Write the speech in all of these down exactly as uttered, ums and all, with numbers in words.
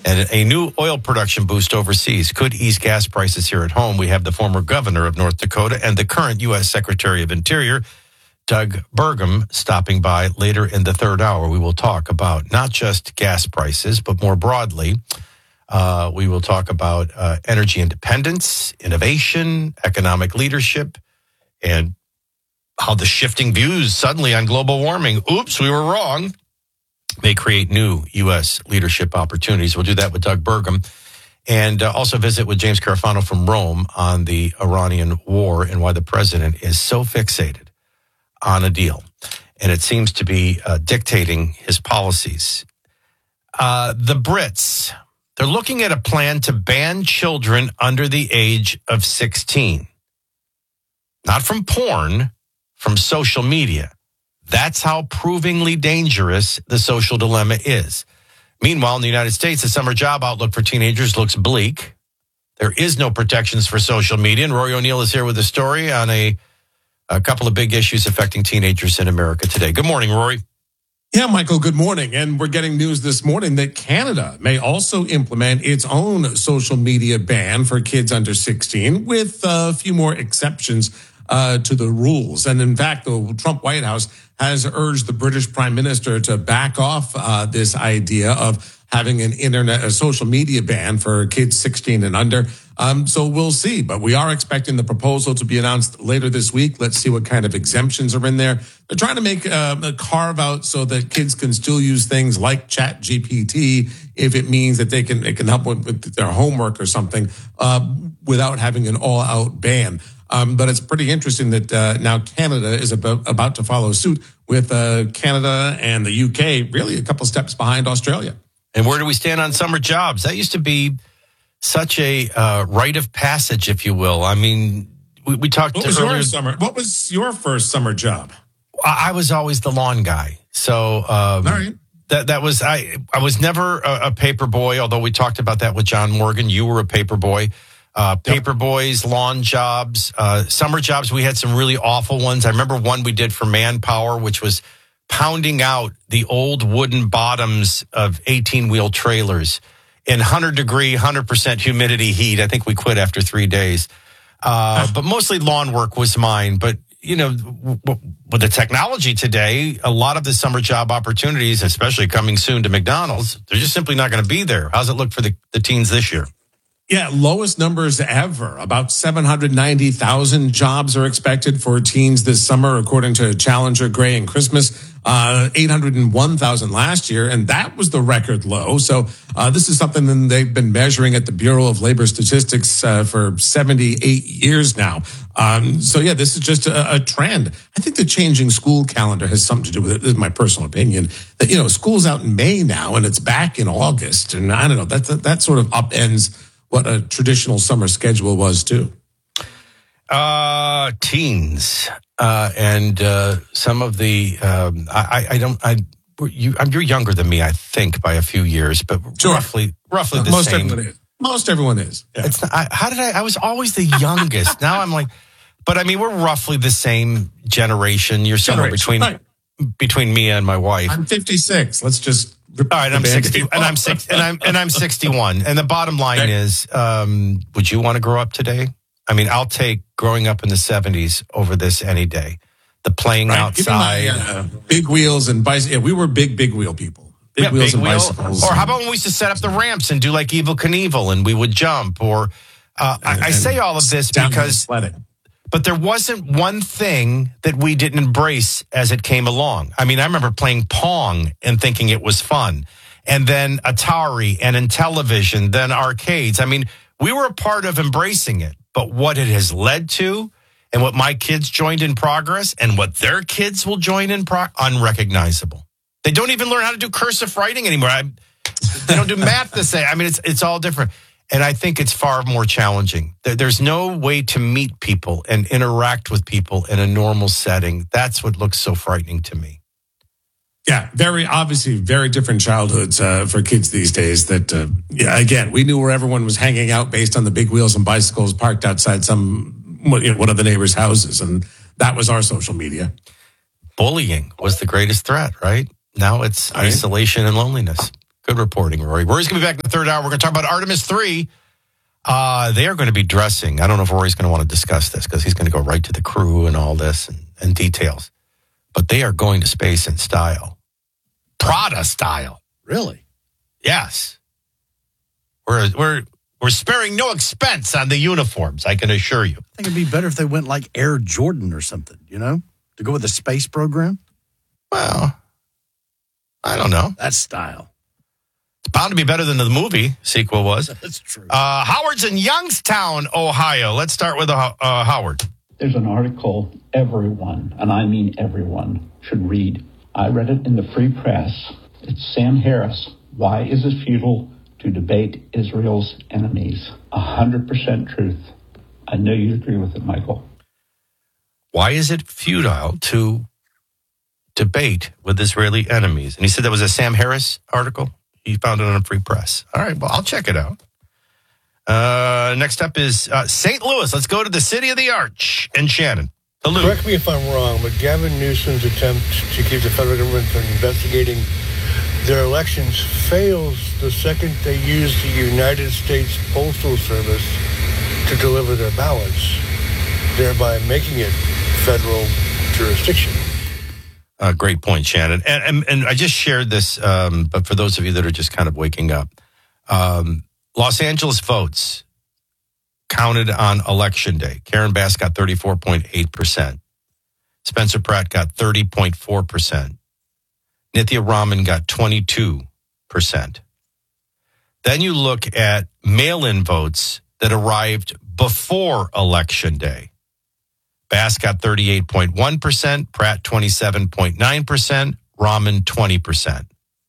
And a new oil production boost overseas could ease gas prices here at home. We have the former governor of North Dakota and the current U S Secretary of Interior, Doug Burgum, stopping by later in the third hour. We will talk about not just gas prices, but more broadly, uh, we will talk about uh, energy independence, innovation, economic leadership, and how the shifting views suddenly on global warming, oops, we were wrong, may create new U S leadership opportunities. We'll do that with Doug Burgum. And uh, also visit with James Carafano from Rome on the Iranian war and why the president is so fixated on a deal. And it seems to be uh, dictating his policies. Uh, the Brits, they're looking at a plan to ban children under the age of sixteen. Not from porn, from social media. That's how provingly dangerous the social dilemma is. Meanwhile, in the United States, the summer job outlook for teenagers looks bleak. There is no protections for social media. And Rory O'Neill is here with a story on a, a couple of big issues affecting teenagers in America today. Good morning, Rory. Yeah, Michael, good morning. And we're getting news this morning that Canada may also implement its own social media ban for kids under sixteen with a few more exceptions uh, to the rules. And in fact, the Trump White House has urged the British Prime Minister to back off uh, this idea of having an internet, a social media ban for kids sixteen and under. Um, so we'll see. But we are expecting the proposal to be announced later this week. Let's see what kind of exemptions are in there. They're trying to make uh, a carve out so that kids can still use things like Chat G P T if it means that they can it can help with, with their homework or something uh, without having an all out ban. Um, but it's pretty interesting that uh, now Canada is about, about to follow suit with uh, Canada and the U K, really a couple steps behind Australia. And where do we stand on summer jobs? That used to be such a uh, rite of passage, if you will. I mean, we, we talked what was earlier. Your summer? What was your first summer job? I, I was always the lawn guy. So um, All right. that that was I. I was never a, a paper boy, although we talked about that with John Morgan. You were a paper boy. Uh, paper yep. boys, lawn jobs, uh, summer jobs. We had some really awful ones. I remember one we did for Manpower, which was pounding out the old wooden bottoms of eighteen-wheel trailers in one hundred degree, one hundred percent humidity heat. I think we quit after three days. Uh, but mostly lawn work was mine. But, you know, with the technology today, a lot of the summer job opportunities, especially coming soon to McDonald's, they're just simply not going to be there. How's it look for the, the teens this year? Yeah, lowest numbers ever. About seven hundred ninety thousand jobs are expected for teens this summer, according to Challenger, Gray, and Christmas. Uh, eight hundred one thousand last year, and that was the record low. So uh, this is something that they've been measuring at the Bureau of Labor Statistics uh, for seventy-eight years now. Um, so yeah, this is just a, a trend. I think the changing school calendar has something to do with it. This is my personal opinion. That, you know, school's out in May now, and it's back in August. And I don't know, that, that, that sort of upends what a traditional summer schedule was too. Uh, teens, uh, and uh, some of the um, I, I don't I you you're younger than me, I think, by a few years, but sure. roughly roughly the most same. Everyone is. Most everyone is. Yeah. It's not, I, how did I? I was always the youngest. Now I'm like, but I mean, we're roughly the same generation. You're somewhere between right. between me and my wife. I'm fifty-six. Let's just. All right, I'm sixty, and I'm six, and I'm and I'm sixty-one. And the bottom line okay. is, um, would you want to grow up today? I mean, I'll take growing up in the seventies over this any day. The playing right. outside, my, uh, big wheels and bicycles. Yeah, we were big, big wheel people. Big yeah, wheels big and wheel. bicycles. Or how about when we used to set up the ramps and do like Evel Knievel, and we would jump? Or uh, and, I, I say all of this because, but there wasn't one thing that we didn't embrace as it came along. I mean, I remember playing Pong and thinking it was fun. And then Atari and Intellivision, then arcades. I mean, we were a part of embracing it. But what it has led to and what my kids joined in progress and what their kids will join in pro- unrecognizable. They don't even learn how to do cursive writing anymore. I, they don't do math the same. I mean, it's it's all different. And I think it's far more challenging. There, there's no way to meet people and interact with people in a normal setting. That's what looks so frightening to me. Yeah, very obviously very different childhoods uh, for kids these days. That, uh, yeah, again, we knew where everyone was hanging out based on the big wheels and bicycles parked outside some, you know, one of the neighbors' houses. And that was our social media. Bullying was the greatest threat, right? Now it's right. Isolation and loneliness. Good reporting, Rory. Rory's going to be back in the third hour. We're going to talk about Artemis three. Uh, they are going to be dressing. I don't know if Rory's going to want to discuss this because he's going to go right to the crew and all this and, and details. But they are going to space in style. Prada style. Really? Yes. We're, we're, we're sparing no expense on the uniforms, I can assure you. I think it'd be better if they went like Air Jordan or something, you know, to go with the space program. Well, I don't know. That's style. It's bound to be better than the movie sequel was. That's true. Uh, Howard's in Youngstown, Ohio. Let's start with uh, uh, Howard. There's an article everyone, and I mean everyone, should read. I read it in the Free Press. It's Sam Harris. Why is it futile to debate Israel's enemies? A hundred percent truth. I know you agree with it, Michael. Why is it futile to debate with Israeli enemies? And he said that was a Sam Harris article. He found it on a Free Press. All right, well, I'll check it out. Uh, next up is uh, Saint Louis. Let's go to the city of the Arch and Shannon. Hello. Correct me if I'm wrong, but Gavin Newsom's attempt to keep the federal government from investigating their elections fails the second they use the United States Postal Service to deliver their ballots, thereby making it federal jurisdiction. Uh, great point, Shannon. And, and, and I just shared this, um, but for those of you that are just kind of waking up, um, Los Angeles votes counted on Election Day. Karen Bass got thirty-four point eight percent. Spencer Pratt got thirty point four percent. Nithya Raman got twenty-two percent. Then you look at mail-in votes that arrived before Election Day. Bass got thirty-eight point one percent, Pratt twenty-seven point nine percent, Raman twenty percent.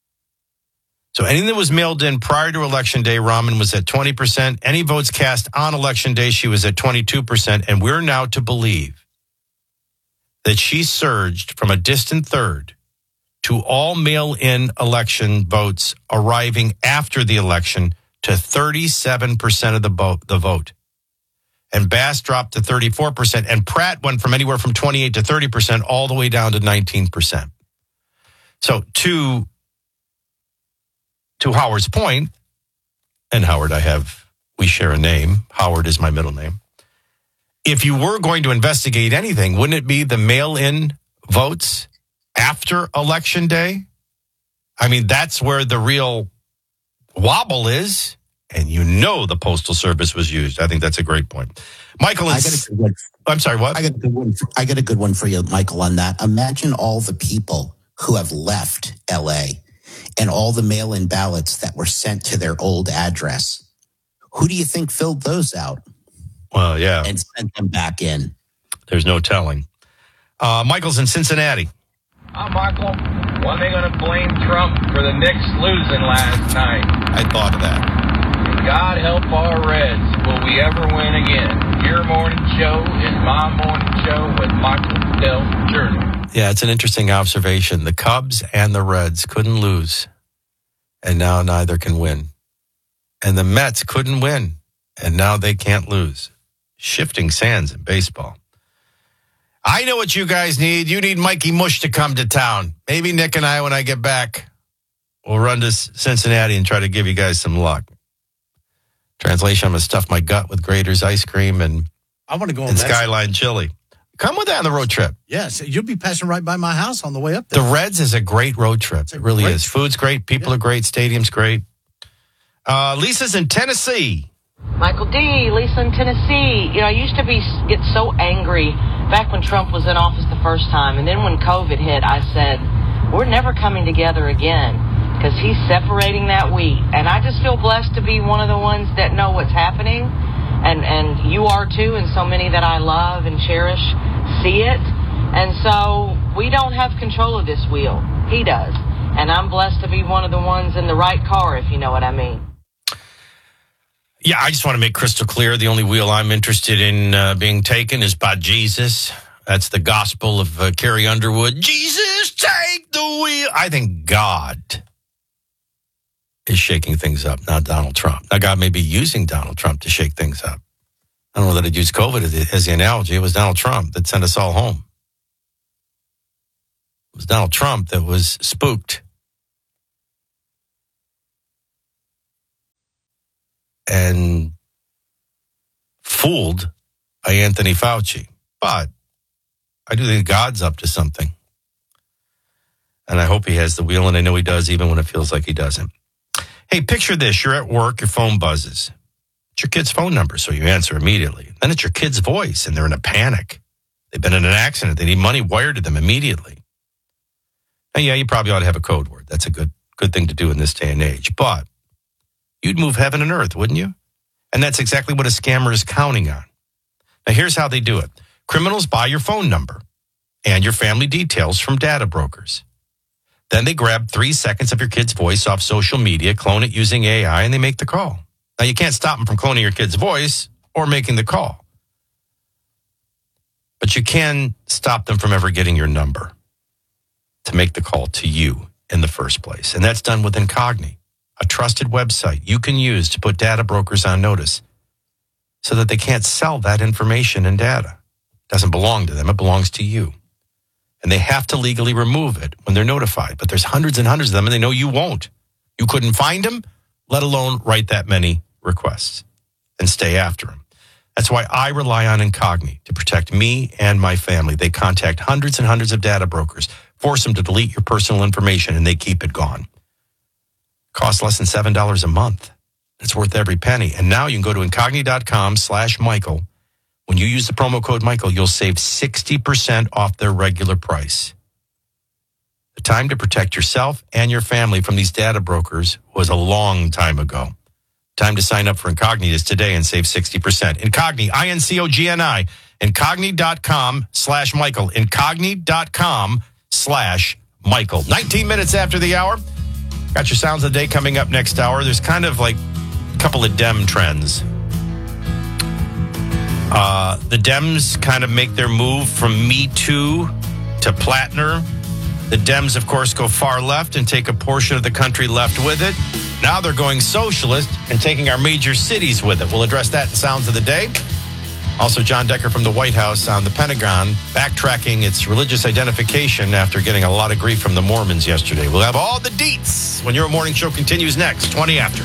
So anything that was mailed in prior to Election Day, Raman was at twenty percent. Any votes cast on Election Day, she was at twenty-two percent. And we're now to believe that she surged from a distant third to all mail-in election votes arriving after the election to thirty-seven percent of the vote. The vote. And Bass dropped to thirty-four percent, and Pratt went from anywhere from twenty-eight to thirty percent all the way down to nineteen percent. So to, to Howard's point, and Howard, I have, we share a name. Howard is my middle name. If you were going to investigate anything, wouldn't it be the mail-in votes after Election Day? I mean, that's where the real wobble is. And you know the Postal Service was used. I think that's a great point. Michael, I got a good one. I'm sorry, what? I got a good one. For, I got a good one for you, Michael, on that. Imagine all the people who have left L A and all the mail-in ballots that were sent to their old address. Who do you think filled those out? Well, yeah. And sent them back in. There's no telling. Uh, Michael's in Cincinnati. Hi, Michael. When are they going to blame Trump for the Knicks losing last night? I thought of that. God help our Reds. Will we ever win again? Your morning show is my morning show with Michael Del Journal. Yeah, it's an interesting observation. The Cubs and the Reds couldn't lose, and now neither can win. And the Mets couldn't win, and now they can't lose. Shifting sands in baseball. I know what you guys need. You need Mikey Mush to come to town. Maybe Nick and I, when I get back, will run to Cincinnati and try to give you guys some luck. Translation, I'm going to stuff my gut with Grater's ice cream and, I want to go on and that. Skyline chili. Come with that on the road trip. Yes, you'll be passing right by my house on the way up there. The Reds is a great road trip. It really great is. Food's great. People Yeah. are great. Stadium's great. Uh, Lisa's in Tennessee. Michael D., Lisa in Tennessee. You know, I used to be get so angry back when Trump was in office the first time. And then when COVID hit, I said, we're never coming together again because he's separating that wheat. And I just feel blessed to be one of the ones that know what's happening. And, and you are too, and so many that I love and cherish see it. And so we don't have control of this wheel. He does. And I'm blessed to be one of the ones in the right car, if you know what I mean. Yeah, I just want to make crystal clear. The only wheel I'm interested in uh, being taken is by Jesus. That's the gospel of uh, Carrie Underwood. Jesus, take the wheel. I think God is shaking things up, not Donald Trump. Now, God may be using Donald Trump to shake things up. I don't know that I'd use COVID as the, as the analogy. It was Donald Trump that sent us all home. It was Donald Trump that was spooked. and fooled by Anthony Fauci. But I do think God's up to something. And I hope he has the wheel, and I know he does even when it feels like he doesn't. Hey, picture this. You're at work, your phone buzzes. It's your kid's phone number, so you answer immediately. Then it's your kid's voice, and they're in a panic. They've been in an accident. They need money wired to them immediately. Now, yeah, you probably ought to have a code word. That's a good good thing to do in this day and age. But you'd move heaven and earth, wouldn't you? And that's exactly what a scammer is counting on. Now, here's how they do it. Criminals buy your phone number and your family details from data brokers. Then they grab three seconds of your kid's voice off social media, clone it using A I, and they make the call. Now, you can't stop them from cloning your kid's voice or making the call. But you can stop them from ever getting your number to make the call to you in the first place. And that's done with Incogni, a trusted website you can use to put data brokers on notice so that they can't sell that information and data. It doesn't belong to them. It belongs to you. And they have to legally remove it when they're notified. But there's hundreds and hundreds of them, and they know you won't. You couldn't find them, let alone write that many requests and stay after them. That's why I rely on Incogni to protect me and my family. They contact hundreds and hundreds of data brokers, force them to delete your personal information, and they keep it gone. Costs less than seven dollars a month. It's worth every penny. And now you can go to Incogni.com slash Michael. When you use the promo code Michael, you'll save sixty percent off their regular price. The time to protect yourself and your family from these data brokers was a long time ago. Time to sign up for Incogni is today and save sixty percent. Incogni, I N C O G N I, Incogni.com slash Michael. Incogni.com slash Michael. nineteen minutes after the hour. Got your Sounds of the Day coming up next hour. There's kind of like a couple of Dem trends. Uh, the Dems kind of make their move from Me Too to Plattner. The Dems, of course, go far left and take a portion of the country left with it. Now they're going socialist and taking our major cities with it. We'll address that in Sounds of the Day. Also, John Decker from the White House on the Pentagon backtracking its religious identification after getting a lot of grief from the Mormons yesterday. We'll have all the deets when your morning show continues next, twenty after.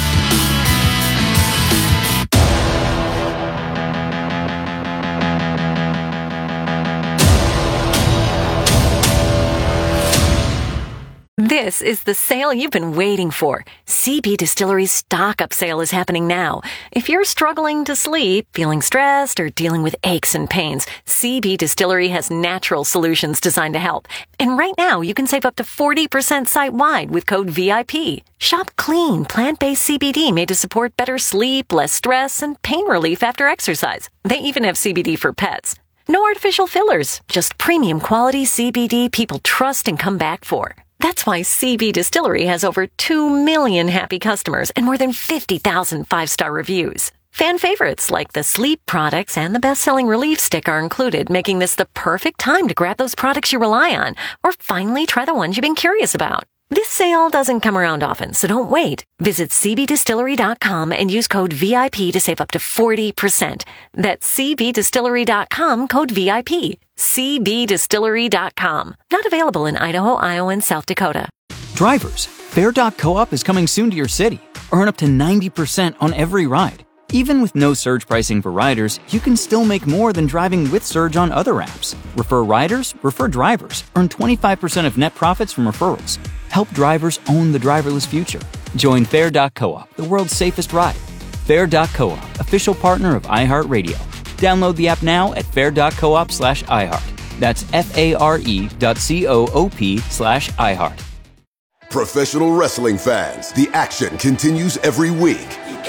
This is the sale you've been waiting for. C B Distillery's stock up sale is happening now. If you're struggling to sleep, feeling stressed, or dealing with aches and pains, C B Distillery has natural solutions designed to help. And right now, you can save up to forty percent site-wide with code V I P. Shop clean, plant-based C B D made to support better sleep, less stress, and pain relief after exercise. They even have C B D for pets. No artificial fillers, just premium quality C B D people trust and come back for. That's why C B Distillery has over two million happy customers and more than fifty thousand five-star reviews. Fan favorites like the sleep products and the best-selling relief stick are included, making this the perfect time to grab those products you rely on or finally try the ones you've been curious about. This sale doesn't come around often, so don't wait. Visit C B distillery dot com and use code V I P to save up to forty percent. That's C B distillery dot com, code V I P. C B distillery dot com. Not available in Idaho, Iowa, and South Dakota. Drivers, Fare dot co-op is coming soon to your city. Earn up to ninety percent on every ride. Even with no surge pricing for riders, you can still make more than driving with Surge on other apps. Refer riders, refer drivers. Earn twenty-five percent of net profits from referrals. Help drivers own the driverless future. Join Fare dot co-op, the world's safest ride. Fare dot co-op, official partner of iHeartRadio. Download the app now at fare dot coop slash iHeart. That's F-A-R-E dot C-O-O-P slash iHeart. Professional wrestling fans, the action continues every week.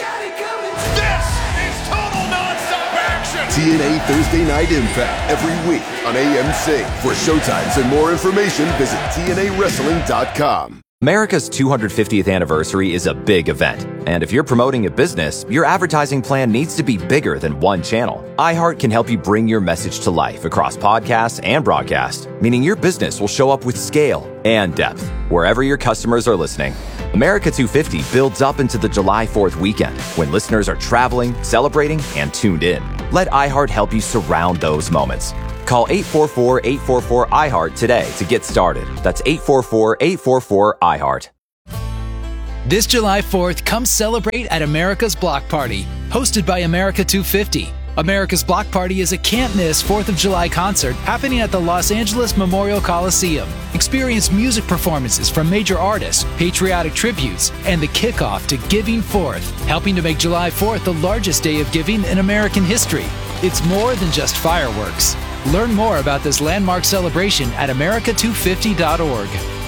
This is total nonstop action! T N A Thursday Night Impact every week on A M C. For showtimes and more information, visit T N A wrestling dot com. America's two hundred fiftieth anniversary is a big event, and if you're promoting a business, your advertising plan needs to be bigger than one channel. iHeart can help you bring your message to life across podcasts and broadcast, meaning your business will show up with scale and depth wherever your customers are listening. America two fifty builds up into the July fourth weekend when listeners are traveling, celebrating, and tuned in. Let iHeart help you surround those moments. Call eight four four, eight four four, I HEART today to get started. That's eight four four, eight four four, I HEART. This July fourth, come celebrate at America's Block Party, hosted by America two fifty. America's Block Party is a can't-miss fourth of July concert happening at the Los Angeles Memorial Coliseum. Experience music performances from major artists, patriotic tributes, and the kickoff to Giving Fourth, helping to make July fourth the largest day of giving in American history. It's more than just fireworks. Learn more about this landmark celebration at America two fifty dot org.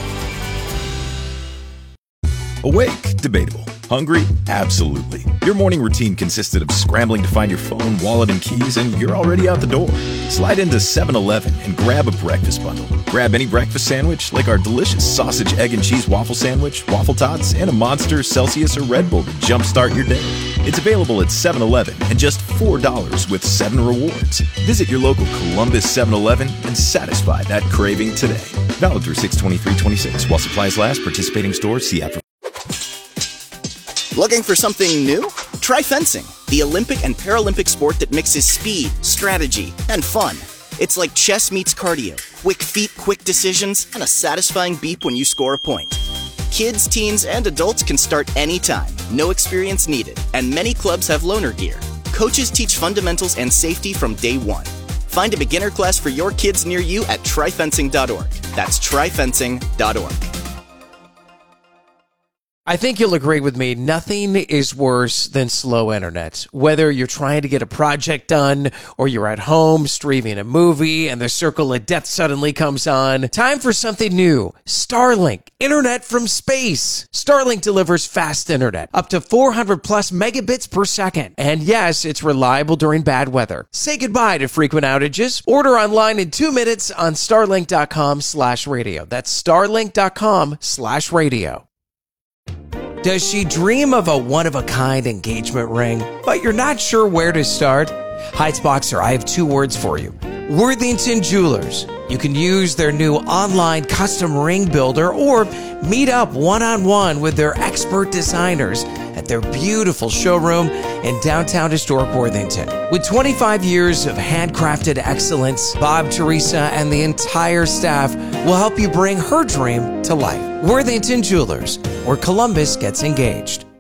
Awake? Debatable. Hungry? Absolutely. Your morning routine consisted of scrambling to find your phone, wallet, and keys, and you're already out the door. Slide into seven eleven and grab a breakfast bundle. Grab any breakfast sandwich, like our delicious sausage, egg, and cheese waffle sandwich, waffle tots, and a Monster, Celsius, or Red Bull to jumpstart your day. It's available at seven eleven and just four dollars with seven rewards. Visit your local Columbus seven eleven and satisfy that craving today. Valid through six twenty-three twenty-six. While supplies last, participating stores, see app for. Looking for something new? Try fencing, the Olympic and Paralympic sport that mixes speed, strategy, and fun. It's like chess meets cardio, quick feet, quick decisions, and a satisfying beep when you score a point. Kids, teens, and adults can start anytime, no experience needed, and many clubs have loaner gear. Coaches teach fundamentals and safety from day one. Find a beginner class for your kids near you at try fencing dot org. That's try fencing dot org. I think you'll agree with me, nothing is worse than slow internet. Whether you're trying to get a project done or you're at home streaming a movie and the circle of death suddenly comes on, time for something new. Starlink, internet from space. Starlink delivers fast internet, up to four hundred plus megabits per second. And yes, it's reliable during bad weather. Say goodbye to frequent outages. Order online in two minutes on starlink dot com slash radio. That's starlink dot com slash radio. Does she dream of a one-of-a-kind engagement ring, but you're not sure where to start? Heights Boxer, I have two words for you. Worthington Jewelers. You can use their new online custom ring builder or meet up one-on-one with their expert designers at their beautiful showroom in downtown historic Worthington. With twenty-five years of handcrafted excellence, Bob, Teresa, and the entire staff will help you bring her dream to life. Worthington Jewelers, where Columbus gets engaged.